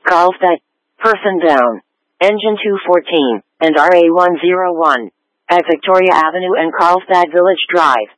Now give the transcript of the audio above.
Carlsbad. Person down. Engine 214 and RA101 at Victoria Avenue and Carlsbad Village Drive.